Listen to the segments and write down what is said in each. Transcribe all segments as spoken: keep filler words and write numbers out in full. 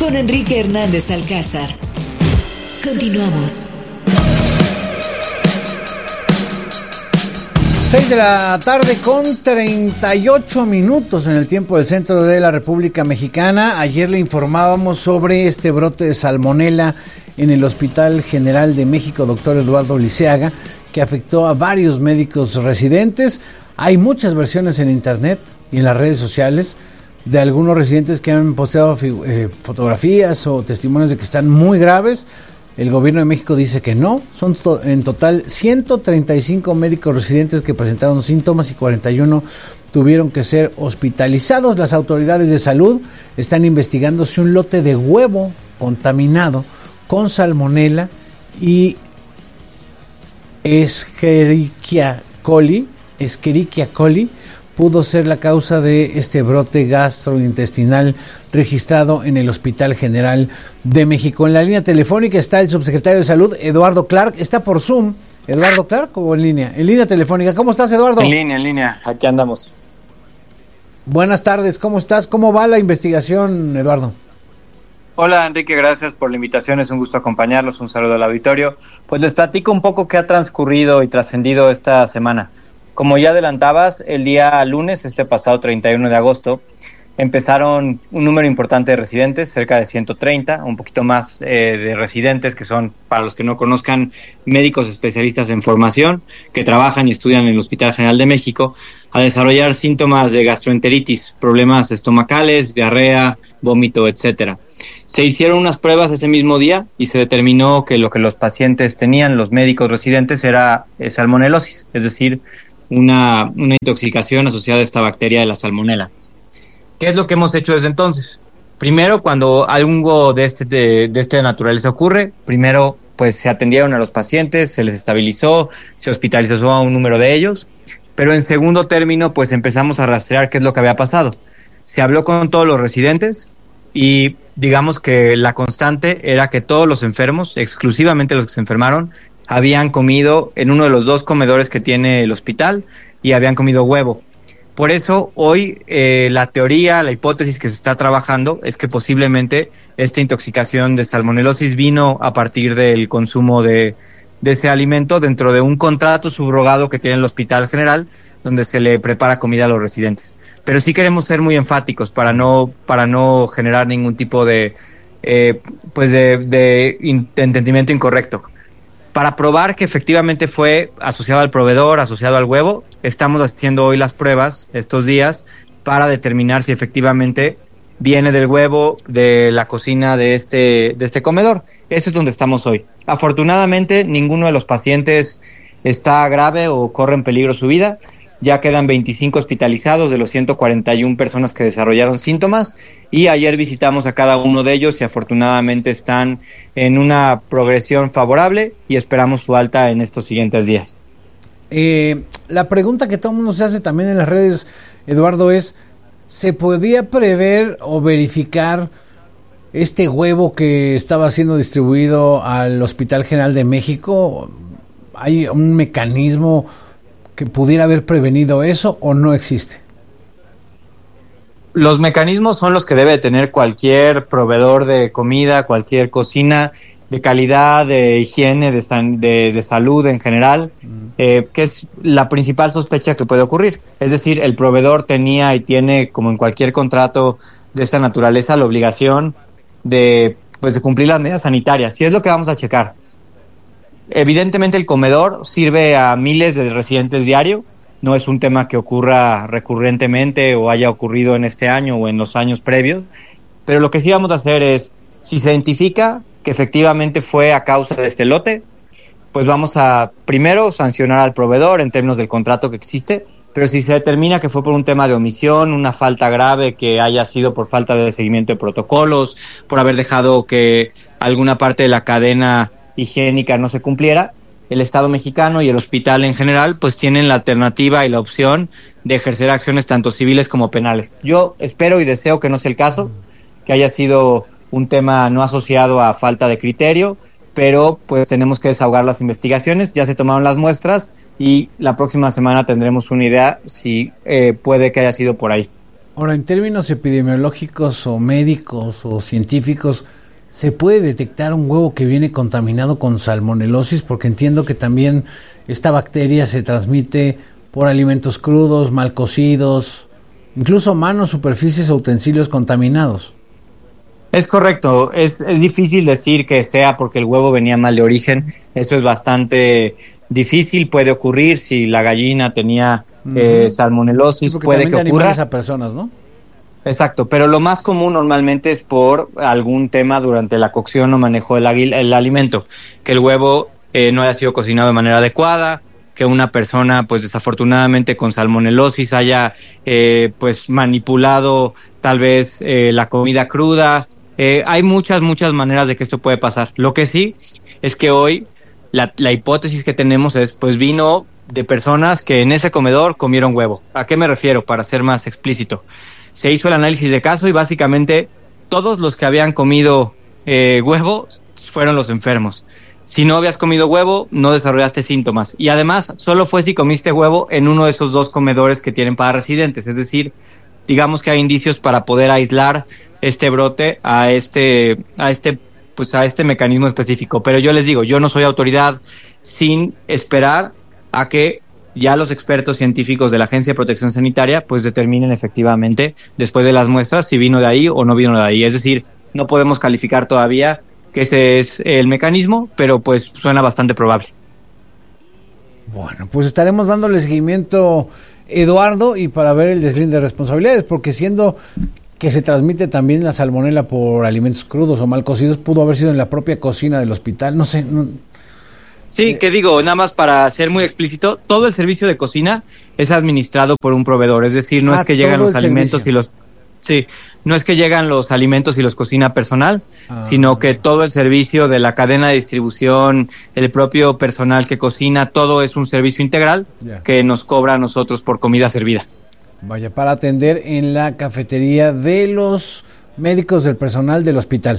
con Enrique Hernández Alcázar. Continuamos. seis de la tarde con treinta y ocho minutos en el tiempo del centro de la República Mexicana. Ayer le informábamos sobre este brote de salmonela en el Hospital General de México, doctor Eduardo Liceaga, que afectó a varios médicos residentes. Hay muchas versiones en internet y en las redes sociales de algunos residentes que han posteado eh, fotografías o testimonios de que están muy graves. El gobierno de México dice que no. Son to- en total ciento treinta y cinco médicos residentes que presentaron síntomas y cuarenta y uno tuvieron que ser hospitalizados. Las autoridades de salud están investigando si un lote de huevo contaminado con salmonela y Escherichia coli, Escherichia coli pudo ser la causa de este brote gastrointestinal registrado en el Hospital General de México. En la línea telefónica está el subsecretario de Salud, Eduardo Clark. ¿Está por Zoom, Eduardo Clark, o en línea? En línea telefónica. ¿Cómo estás, Eduardo? En línea, en línea. Aquí andamos. Buenas tardes. ¿Cómo estás? ¿Cómo va la investigación, Eduardo? Hola, Enrique. Gracias por la invitación. Es un gusto acompañarlos. Un saludo al auditorio. Pues les platico un poco qué ha transcurrido y trascendido esta semana. Como ya adelantabas, el día lunes, este pasado treinta y uno de agosto, empezaron un número importante de residentes, cerca de ciento treinta, un poquito más eh, de residentes, que son, para los que no conozcan, médicos especialistas en formación, que trabajan y estudian en el Hospital General de México, a desarrollar síntomas de gastroenteritis, problemas estomacales, diarrea, vómito, etcétera. Se hicieron unas pruebas ese mismo día y se determinó que lo que los pacientes tenían, los médicos residentes, era eh, salmonelosis, es decir, Una, una intoxicación asociada a esta bacteria de la salmonela. ¿Qué es lo que hemos hecho desde entonces? Primero, cuando algo de este de, de esta naturaleza ocurre, primero pues se atendieron a los pacientes, se les estabilizó, se hospitalizó a un número de ellos, pero en segundo término pues empezamos a rastrear qué es lo que había pasado. Se habló con todos los residentes y digamos que la constante era que todos los enfermos, exclusivamente los que se enfermaron, habían comido en uno de los dos comedores que tiene el hospital y habían comido huevo. Por eso hoy eh, la teoría, la hipótesis que se está trabajando es que posiblemente esta intoxicación de salmonelosis vino a partir del consumo de, de ese alimento dentro de un contrato subrogado que tiene el Hospital General, donde se le prepara comida a los residentes. Pero sí queremos ser muy enfáticos para no, para no generar ningún tipo de, eh, pues de, de entendimiento incorrecto. Para probar que efectivamente fue asociado al proveedor, asociado al huevo, estamos haciendo hoy las pruebas estos días para determinar si efectivamente viene del huevo de la cocina de este de este comedor. Eso es donde estamos hoy. Afortunadamente, ninguno de los pacientes está grave o corre en peligro su vida. Ya quedan veinticinco hospitalizados de los ciento cuarenta y una personas que desarrollaron síntomas y ayer visitamos a cada uno de ellos y afortunadamente están en una progresión favorable y esperamos su alta en estos siguientes días. Eh, la pregunta que todo el mundo se hace también en las redes, Eduardo, es ¿se podía prever o verificar este huevo que estaba siendo distribuido al Hospital General de México? ¿Hay un mecanismo que pudiera haber prevenido eso o no existe? Los mecanismos son los que debe tener cualquier proveedor de comida, cualquier cocina de calidad, de higiene, de, san, de, de salud en general, mm. eh, que es la principal sospecha que puede ocurrir. Es decir, el proveedor tenía y tiene, como en cualquier contrato de esta naturaleza, la obligación de, pues, de cumplir las medidas sanitarias. Y es lo que vamos a checar. Evidentemente el comedor sirve a miles de residentes diario, no es un tema que ocurra recurrentemente o haya ocurrido en este año o en los años previos, pero lo que sí vamos a hacer es, si se identifica que efectivamente fue a causa de este lote, pues vamos a primero sancionar al proveedor en términos del contrato que existe, pero si se determina que fue por un tema de omisión, una falta grave que haya sido por falta de seguimiento de protocolos, por haber dejado que alguna parte de la cadena higiénica no se cumpliera, el Estado mexicano y el hospital en general pues tienen la alternativa y la opción de ejercer acciones tanto civiles como penales. Yo espero y deseo que no sea el caso, que haya sido un tema no asociado a falta de criterio, pero pues tenemos que desahogar las investigaciones, ya se tomaron las muestras y la próxima semana tendremos una idea si eh, puede que haya sido por ahí. Ahora, en términos epidemiológicos o médicos o científicos, ¿se puede detectar un huevo que viene contaminado con salmonelosis? Porque entiendo que también esta bacteria se transmite por alimentos crudos, mal cocidos, incluso manos, superficies o utensilios contaminados. Es correcto, es, es difícil decir que sea porque el huevo venía mal de origen, eso es bastante difícil, puede ocurrir si la gallina tenía uh-huh. eh, salmonelosis, sí, puede que ocurra. A personas, ¿no? Exacto, pero lo más común normalmente es por algún tema durante la cocción o manejo del aguil, el alimento, que el huevo eh, no haya sido cocinado de manera adecuada, que una persona pues desafortunadamente con salmonelosis haya eh, pues manipulado tal vez eh, la comida cruda. Eh, hay muchas, muchas maneras de que esto puede pasar. Lo que sí es que hoy la, la hipótesis que tenemos es, pues vino de personas que en ese comedor comieron huevo. ¿A qué me refiero? Para ser más explícito. Se hizo el análisis de caso y básicamente todos los que habían comido eh, huevo fueron los enfermos. Si no habías comido huevo, no desarrollaste síntomas. Y además, solo fue si comiste huevo en uno de esos dos comedores que tienen para residentes. Es decir, digamos que hay indicios para poder aislar este brote a este, a este, pues a este mecanismo específico. Pero yo les digo, yo no soy autoridad, sin esperar a que ya los expertos científicos de la Agencia de Protección Sanitaria pues determinen efectivamente, después de las muestras, si vino de ahí o no vino de ahí. Es decir, no podemos calificar todavía que ese es el mecanismo, pero pues suena bastante probable. Bueno, pues estaremos dándole seguimiento, Eduardo, y para ver el deslinde de responsabilidades, porque siendo que se transmite también la salmonela por alimentos crudos o mal cocidos, pudo haber sido en la propia cocina del hospital, no sé. No... Sí, eh... que digo, nada más para ser muy explícito, todo el servicio de cocina es administrado por un proveedor, es decir, no ah, es que llegan los alimentos servicio. y los... Sí, no es que llegan los alimentos y los cocina personal, ah. sino que todo el servicio de la cadena de distribución, el propio personal que cocina, todo es un servicio integral yeah. que nos cobra a nosotros por comida servida. Vaya, para atender en la cafetería de los médicos del personal del hospital.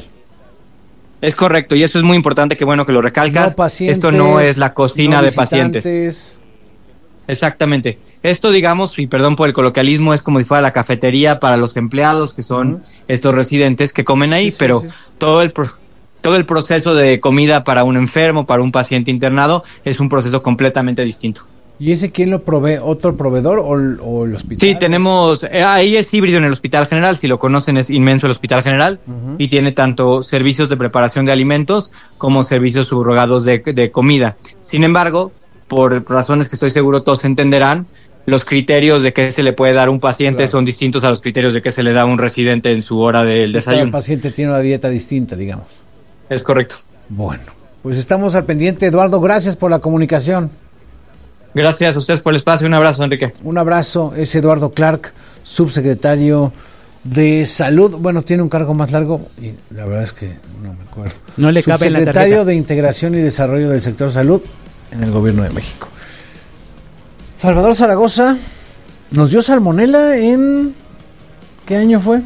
Es correcto, y esto es muy importante, que bueno que lo recalcas. No pacientes, esto no es la cocina no de pacientes. Exactamente. Esto, digamos, y perdón por el coloquialismo, es como si fuera la cafetería para los empleados, que son uh-huh. estos residentes que comen ahí, sí, sí, pero sí. todo el pro- todo el proceso de comida para un enfermo, para un paciente internado, es un proceso completamente distinto. ¿Y ese quién lo provee? ¿Otro proveedor o, o el hospital? Sí, tenemos, eh, ahí es híbrido en el Hospital General, si lo conocen es inmenso el Hospital General, uh-huh. y tiene tanto servicios de preparación de alimentos como servicios subrogados de, de comida. Sin embargo, por razones que estoy seguro todos entenderán, los criterios de qué se le puede dar a un paciente claro. son distintos a los criterios de qué se le da a un residente en su hora del sí, desayuno. Cada paciente tiene una dieta distinta, digamos. Es correcto. Bueno, pues estamos al pendiente, Eduardo, gracias por la comunicación. Gracias a ustedes por el espacio, un abrazo, Enrique. Un abrazo, es Eduardo Clark, subsecretario de Salud. Bueno, tiene un cargo más largo y la verdad es que no me acuerdo. No le cabe en la tarjeta. Subsecretario de Integración y Desarrollo del Sector Salud en el Gobierno de México. Salvador Zaragoza nos dio salmonela en... ¿Qué año fue?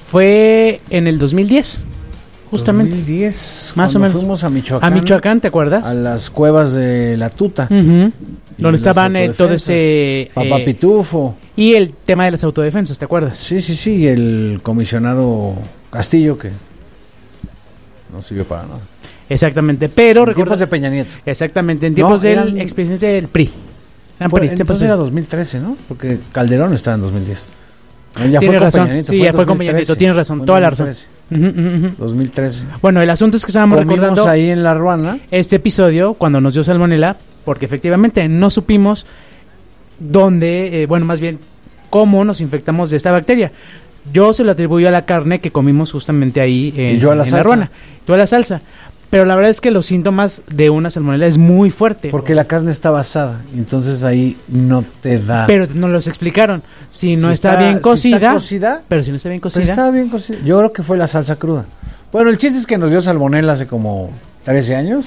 Fue en el dos mil diez, justamente. dos mil diez, más o menos. Fuimos a Michoacán. A Michoacán, ¿te acuerdas? A las cuevas de la Tuta. Uh-huh. Donde estaban eh, todo ese... Papá eh, Pitufo. Y el tema de las autodefensas, ¿te acuerdas? Sí, sí, sí, y el comisionado Castillo, que no sirvió para nada. Exactamente, pero... En tiempos de Peña Nieto. Exactamente, en tiempos no, del eran... expresidente del P R I. Fue, P R I entonces era dos mil trece, ¿no? Porque Calderón estaba en dos mil diez. Ya tienes razón, Nieto, sí, fue ya fue con Peña Nieto, tienes razón, toda la razón. Uh-huh, uh-huh. dos mil trece. Bueno, el asunto es que estábamos Comimos recordando ahí en La Ruana este episodio cuando nos dio salmonela, porque efectivamente no supimos dónde, eh, bueno, más bien cómo nos infectamos de esta bacteria. Yo se lo atribuyo a la carne que comimos justamente ahí en, y yo a la en salsa. La Ruana, tú a la salsa. Pero la verdad es que los síntomas de una salmonela es muy fuerte. Porque la carne está basada, entonces ahí no te da. Pero nos los explicaron. Si no si está, está bien cocida, si está cocida, pero si no está bien cocida. Pero está bien cocida. Yo creo que fue la salsa cruda. Bueno, el chiste es que nos dio salmonela hace como trece años.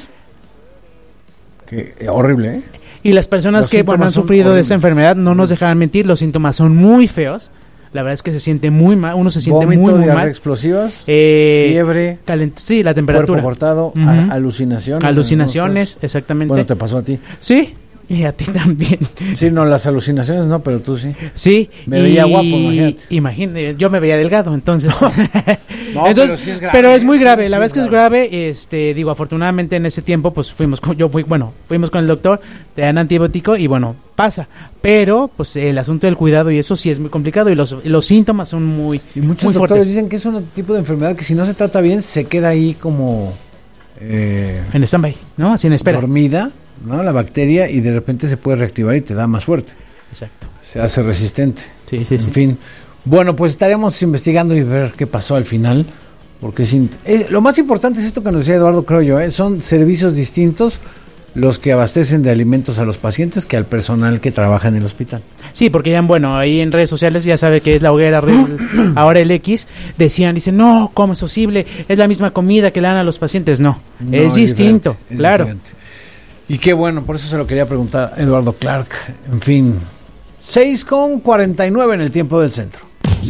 Que eh, horrible, ¿eh? Y las personas los que bueno, han sufrido horribles. de esa enfermedad no nos dejaban mentir, los síntomas son muy feos. La verdad es que se siente muy mal, uno se siente Vómito, muy, muy diarrea mal. explosivas, eh, fiebre, calent- sí, la temperatura. Cuerpo cortado, uh-huh. a- alucinaciones. Alucinaciones, exactamente. Bueno, ¿te pasó a ti? Sí, Y a ti también. Sí, no, las alucinaciones no, pero tú sí. Sí. Me veía guapo, imagínate. Imagínate, yo me veía delgado, entonces. No, entonces pero sí es grave. Pero es muy grave, sí, la sí verdad es que es grave. Este, digo, afortunadamente en ese tiempo, pues fuimos con, yo fui, bueno, fuimos con el doctor, te dan antibiótico y bueno, pasa. Pero, pues el asunto del cuidado y eso sí es muy complicado y los, los síntomas son muy, y muchos muy doctores fuertes. dicen que es un tipo de enfermedad que si no se trata bien, se queda ahí como... Eh, en stand-by, ¿no? Así en espera. Dormida, ¿no? La bacteria y de repente se puede reactivar y te da más fuerte. Exacto. Se hace resistente. Sí, sí, en sí. fin. Bueno, pues estaremos investigando y ver qué pasó al final. Porque es, es, lo más importante es esto que nos decía Eduardo, creo yo, ¿eh? Son servicios distintos los que abastecen de alimentos a los pacientes que al personal que trabaja en el hospital. Sí, porque ya, bueno, ahí en redes sociales ya sabe que es la hoguera, ahora el X, decían, dicen, no, ¿cómo es posible? Es la misma comida que le dan a los pacientes. No, no es, es distinto, es claro. Diferente. Y qué bueno, por eso se lo quería preguntar a Eduardo Clark. En fin, seis con cuarenta y nueve en el tiempo del centro.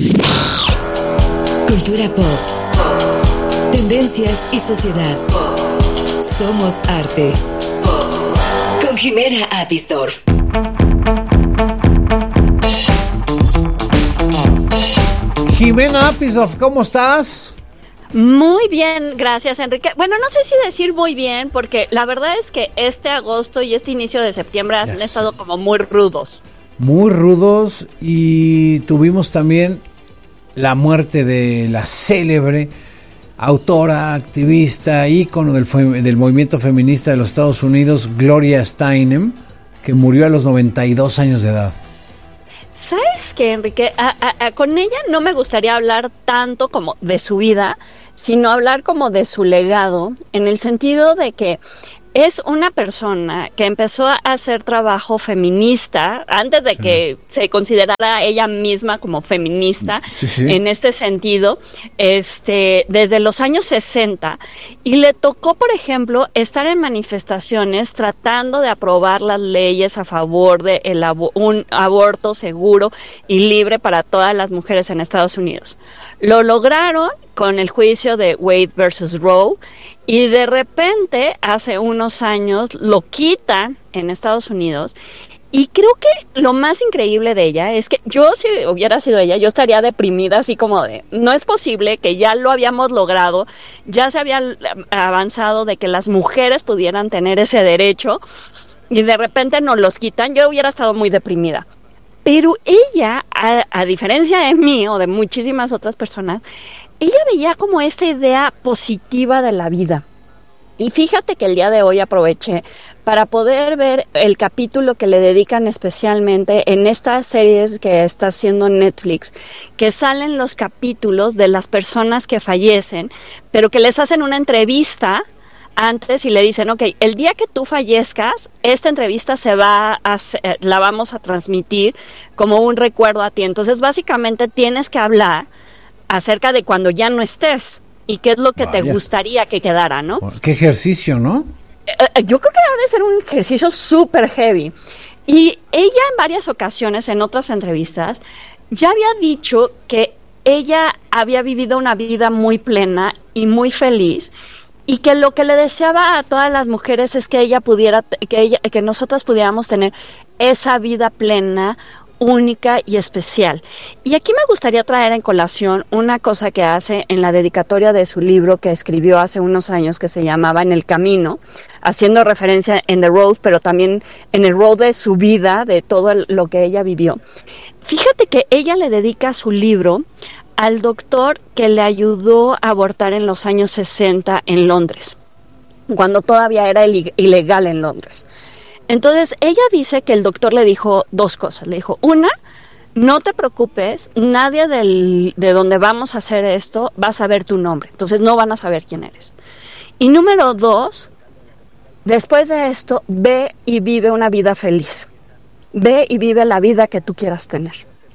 Cultura pop. Tendencias y sociedad. Somos arte. Con Jimena Apisdorf. Jimena Apisdorf, ¿cómo estás? Muy bien, gracias, Enrique. Bueno, no sé si decir muy bien, porque la verdad es que este agosto y este inicio de septiembre han yes. estado como muy rudos. Muy rudos, y tuvimos también la muerte de la célebre autora, activista, ícono del, del movimiento feminista de los Estados Unidos, Gloria Steinem, que murió a los noventa y dos años de edad. ¿Sabes qué, Enrique? A, a, a, con ella no me gustaría hablar tanto como de su vida, sino hablar como de su legado, en el sentido de que es una persona que empezó a hacer trabajo feminista antes de sí. que se considerara ella misma como feminista, sí, sí. en este sentido, este, desde los años sesenta, y le tocó, por ejemplo, estar en manifestaciones tratando de aprobar las leyes a favor de el abo- un aborto seguro y libre para todas las mujeres en Estados Unidos. Lo lograron con el juicio de Wade versus Roe, y de repente, hace unos años, lo quitan en Estados Unidos. Y creo que lo más increíble de ella es que yo, si hubiera sido ella, yo estaría deprimida, así como de, no es posible que ya lo habíamos logrado, ya se había avanzado de que las mujeres pudieran tener ese derecho, y de repente nos los quitan. Yo hubiera estado muy deprimida. Pero ella, a, a diferencia de mí o de muchísimas otras personas, ella veía como esta idea positiva de la vida. Y fíjate que el día de hoy aproveché para poder ver el capítulo que le dedican especialmente en estas series que está haciendo Netflix, que salen los capítulos de las personas que fallecen, pero que les hacen una entrevista antes y le dicen, ok, el día que tú fallezcas, esta entrevista se va a hacer, la vamos a transmitir como un recuerdo a ti. Entonces, básicamente tienes que hablar acerca de cuando ya no estés y qué es lo que Vaya. te gustaría que quedara, ¿no? Qué ejercicio, ¿no? Eh, yo creo que debe de ser un ejercicio súper heavy. Y ella en varias ocasiones, en otras entrevistas, ya había dicho que ella había vivido una vida muy plena y muy feliz, y que lo que le deseaba a todas las mujeres es que ella pudiera, que ella, que nosotras pudiéramos tener esa vida plena, única y especial. Y aquí me gustaría traer en colación una cosa que hace en la dedicatoria de su libro que escribió hace unos años, que se llamaba En el Camino, haciendo referencia en The Road, pero también en el road de su vida, de todo lo que ella vivió. Fíjate que ella le dedica su libro al doctor que le ayudó a abortar en los años sesenta en Londres, cuando todavía era ilegal en Londres. Entonces, ella dice que el doctor le dijo dos cosas. Le dijo, una, no te preocupes, nadie del, de donde vamos a hacer esto va a saber tu nombre, entonces no van a saber quién eres. Y número dos, después de esto, ve y vive una vida feliz. Ve y vive la vida que tú quieras tener.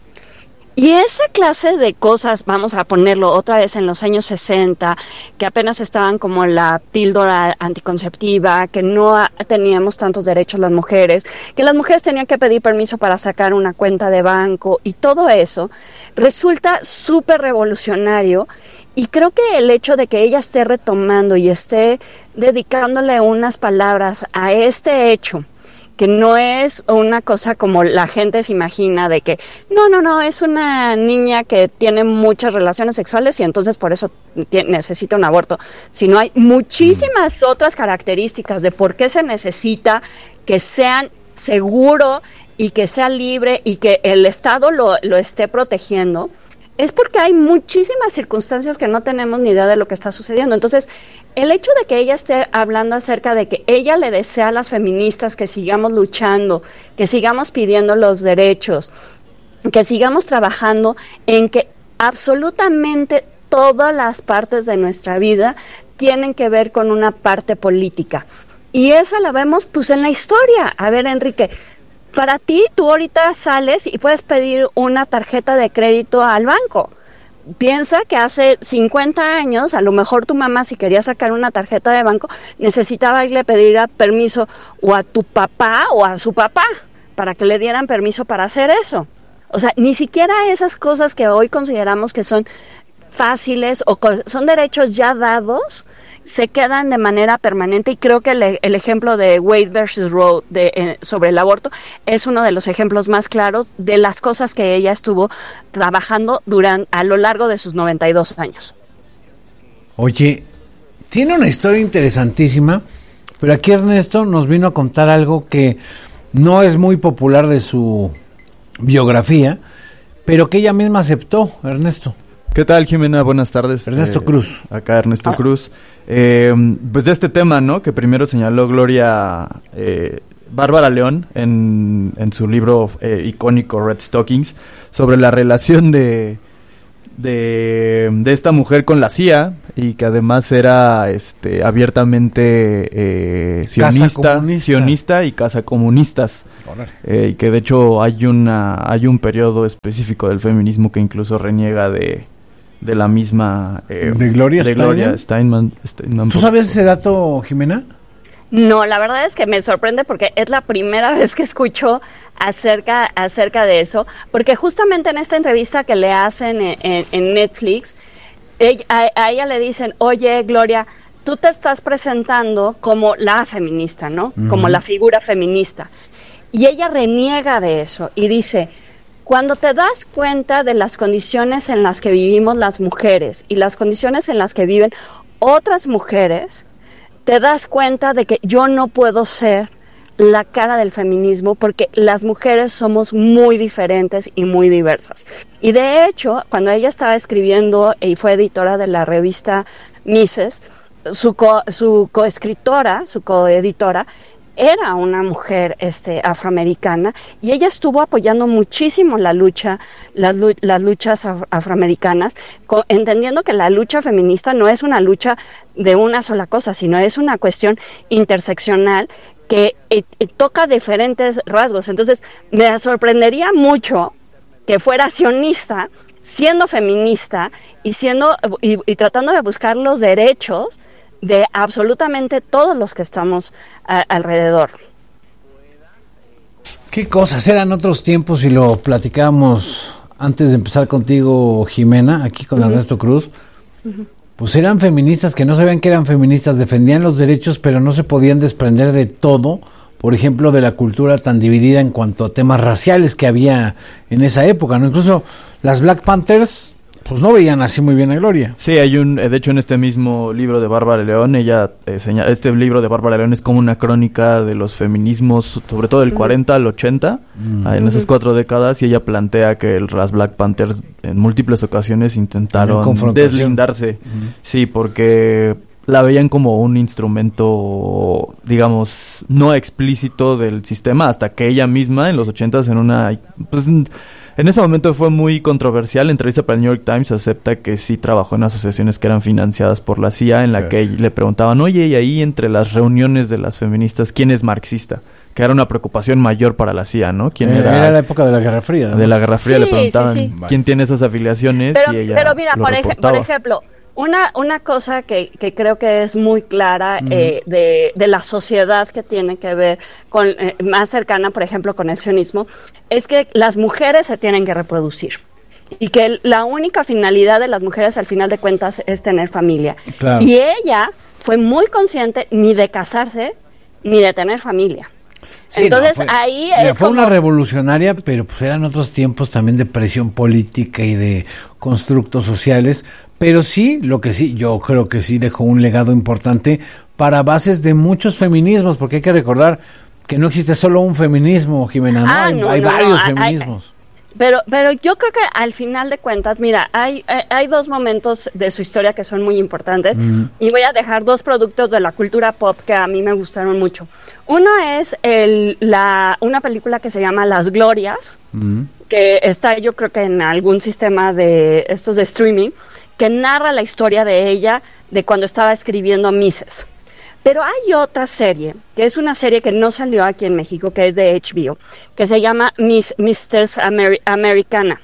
Y esa clase de cosas, vamos a ponerlo otra vez en los años sesenta, que apenas estaban como la píldora anticonceptiva, que no teníamos tantos derechos las mujeres, que las mujeres tenían que pedir permiso para sacar una cuenta de banco, y todo eso resulta súper revolucionario. Y creo que el hecho de que ella esté retomando y esté dedicándole unas palabras a este hecho, que no es una cosa como la gente se imagina de que no, no, no, es una niña que tiene muchas relaciones sexuales y entonces por eso tiene, necesita un aborto, sino hay muchísimas otras características de por qué se necesita que sean seguro y que sea libre y que el Estado lo, lo esté protegiendo. Es porque hay muchísimas circunstancias que no tenemos ni idea de lo que está sucediendo. Entonces, el hecho de que ella esté hablando acerca de que ella le desea a las feministas que sigamos luchando, que sigamos pidiendo los derechos, que sigamos trabajando en que absolutamente todas las partes de nuestra vida tienen que ver con una parte política. Y esa la vemos pues en la historia. A ver, Enrique, para ti, tú ahorita sales y puedes pedir una tarjeta de crédito al banco. Piensa que hace cincuenta años, a lo mejor tu mamá, si quería sacar una tarjeta de banco, necesitaba irle a pedir permiso o a tu papá o a su papá para que le dieran permiso para hacer eso. O sea, ni siquiera esas cosas que hoy consideramos que son fáciles o co- son derechos ya dados, se quedan de manera permanente, y creo que el, el ejemplo de Wade versus Roe de, eh, sobre el aborto es uno de los ejemplos más claros de las cosas que ella estuvo trabajando durante, a lo largo de sus noventa y dos años. Oye, tiene una historia interesantísima, pero aquí Ernesto nos vino a contar algo que no es muy popular de su biografía, pero que ella misma aceptó, Ernesto. ¿Qué tal, Jimena? Buenas tardes. Ernesto eh, Cruz. Acá Ernesto ah. Cruz. Eh, pues de este tema, ¿no? Que primero señaló Gloria eh, Bárbara León en, en su libro eh, icónico Red Stockings, sobre la relación de, de, de esta mujer con la C I A, y que además era este abiertamente eh, sionista, sionista y cazacomunistas. Eh, y que de hecho hay una hay un periodo específico del feminismo que incluso reniega de de la misma eh, de Gloria, de Gloria Steinman, Steinman. ¿Tú sabes ese dato, Jimena? No, la verdad es que me sorprende porque es la primera vez que escucho acerca acerca de eso, porque justamente en esta entrevista que le hacen en, en, en Netflix, ella, a, a ella le dicen, oye, Gloria, tú te estás presentando como la feminista, ¿no? Uh-huh. Como la figura feminista. Y ella reniega de eso y dice, cuando te das cuenta de las condiciones en las que vivimos las mujeres y las condiciones en las que viven otras mujeres, te das cuenta de que yo no puedo ser la cara del feminismo porque las mujeres somos muy diferentes y muy diversas. Y de hecho, cuando ella estaba escribiendo y fue editora de la revista Mises, su co- su coescritora, su coeditora, era una mujer este afroamericana, y ella estuvo apoyando muchísimo la lucha, las, las luchas af- afroamericanas, co- entendiendo que la lucha feminista no es una lucha de una sola cosa, sino es una cuestión interseccional que eh, eh, toca diferentes rasgos. Entonces, me sorprendería mucho que fuera sionista, siendo feminista y siendo y, y tratando de buscar los derechos de absolutamente todos los que estamos a, alrededor. Qué cosas, eran otros tiempos, y lo platicábamos antes de empezar contigo, Jimena, aquí con uh-huh. Ernesto Cruz. Uh-huh. Pues eran feministas que no sabían que eran feministas, defendían los derechos, pero no se podían desprender de todo, por ejemplo, de la cultura tan dividida en cuanto a temas raciales que había en esa época, ¿no? Incluso las Black Panthers pues no veían así muy bien a Gloria. Sí, hay un, de hecho en este mismo libro de Bárbara León, ella eh, señala, este libro de Bárbara León es como una crónica de los feminismos, sobre todo del uh-huh. cuarenta al ochenta, uh-huh. en esas cuatro décadas, y ella plantea que el, las Black Panthers en múltiples ocasiones intentaron deslindarse, uh-huh. sí, porque la veían como un instrumento, digamos, no explícito del sistema, hasta que ella misma en los ochentas en una, pues, en ese momento fue muy controversial. En entrevista para el New York Times acepta que sí trabajó en asociaciones que eran financiadas por la C I A, en la yes. que le preguntaban, oye, y ahí entre las reuniones de las feministas, ¿quién es marxista? Que era una preocupación mayor para la C I A, ¿no? ¿Quién eh, era? Era la época de la Guerra Fría, ¿no? De la Guerra Fría, sí, le preguntaban, sí, sí. ¿quién tiene esas afiliaciones? Pero, y ella pero mira, lo por, ej- por ejemplo, una una cosa que, que creo que es muy clara uh-huh. eh, de, de la sociedad que tiene que ver con eh, más cercana, por ejemplo, con el sionismo, es que las mujeres se tienen que reproducir y que la única finalidad de las mujeres al final de cuentas es tener familia. Claro. Y ella fue muy consciente ni de casarse ni de tener familia. Sí, Entonces no, fue, ahí mira, es fue como... una revolucionaria, pero pues eran otros tiempos también de presión política y de constructos sociales, pero sí, lo que sí, yo creo que sí dejó un legado importante para bases de muchos feminismos, porque hay que recordar que no existe solo un feminismo, Jimena, ¿no? Ah, hay, no, hay no, varios no, hay- feminismos. Pero, pero yo creo que al final de cuentas, mira, hay, hay, hay dos momentos de su historia que son muy importantes Mm. y voy a dejar dos productos de la cultura pop que a mí me gustaron mucho. Uno es el, la, una película que se llama Las Glorias, Mm. que está yo creo que en algún sistema de estos de streaming, que narra la historia de ella de cuando estaba escribiendo Misses. Pero hay otra serie, que es una serie que no salió aquí en México, que es de H B O, que se llama Miss Mistress Ameri- Americana.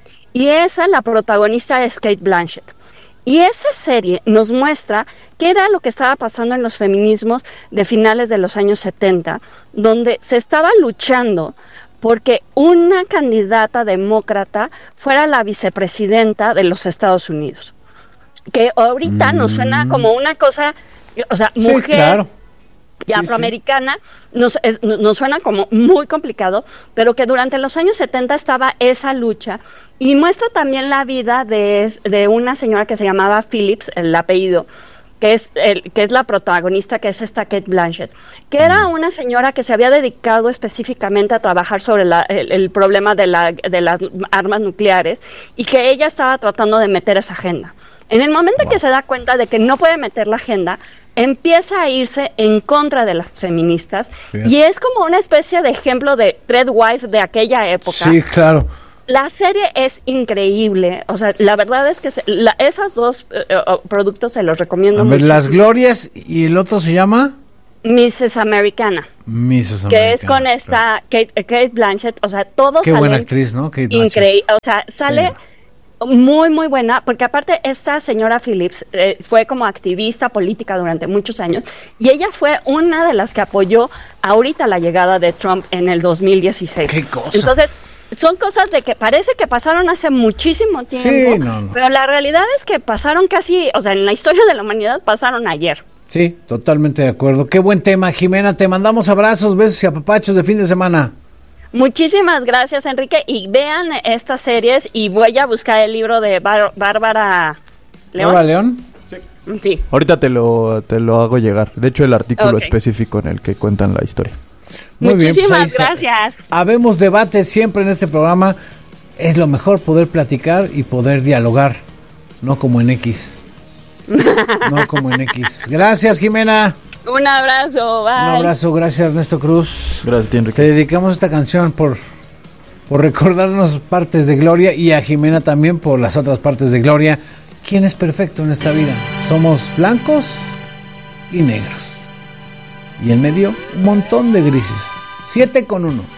Y esa, la protagonista es Cate Blanchett. Y esa serie nos muestra qué era lo que estaba pasando en los feminismos de finales de los años setenta, donde se estaba luchando porque una candidata demócrata fuera la vicepresidenta de los Estados Unidos. Que ahorita nos suena como una cosa... O sea, Sí, mujer claro. y Sí, afroamericana nos, es- nos suena como muy complicado, pero que durante los años setenta estaba esa lucha y muestra también la vida de, de una señora que se llamaba Phillips, el apellido, que es, el, que es la protagonista, que es esta Cate Blanchett, que era una señora que se había dedicado específicamente a trabajar sobre la, el, el problema de, la, de las armas nucleares y que ella estaba tratando de meter esa agenda. En el momento en que se da cuenta de que no puede meter la agenda, empieza a irse en contra de las feministas. Fíjate. Y es como una especie de ejemplo de Threadwife de aquella época. Sí, claro. La serie es increíble, o sea, la verdad es que se, la, esos dos eh, eh, productos se los recomiendo A ver, muchísimo. Las Glorias y el otro se llama missus Americana, missus que es Americana, con esta claro. Kate, Kate Blanchett, o sea, todos Qué salen buena actriz, ¿no? Kate Blanchett. increíble, o sea, sale Sí. muy, muy buena, porque aparte esta señora Phillips eh, fue como activista política durante muchos años y ella fue una de las que apoyó ahorita la llegada de Trump en el dos mil dieciséis. Qué cosa. Entonces, son cosas de que parece que pasaron hace muchísimo tiempo, Sí, no, no. pero la realidad es que pasaron casi, o sea, en la historia de la humanidad pasaron ayer. Sí, totalmente de acuerdo. Qué buen tema, Jimena. Te mandamos abrazos, besos y apapachos de fin de semana. Muchísimas gracias, Enrique, y vean estas series y voy a buscar el libro de Bar- Bárbara León. ¿Bárbara León? Sí. Ahorita te lo, te lo hago llegar. De hecho, el artículo Ok. específico en el que cuentan la historia. Muy bien, pues Muchísimas ahí se- gracias. Habemos debate siempre en este programa. Es lo mejor poder platicar y poder dialogar, no como en X. No como en X. Gracias, Jimena. Un abrazo, bye. Un abrazo, gracias, Ernesto Cruz. Gracias, Te Enrique. dedicamos esta canción por, por recordarnos partes de Gloria y a Jimena también por las otras partes de Gloria. ¿Quién es perfecto en esta vida? Somos blancos y negros. Y en medio, un montón de grises. Siete con uno.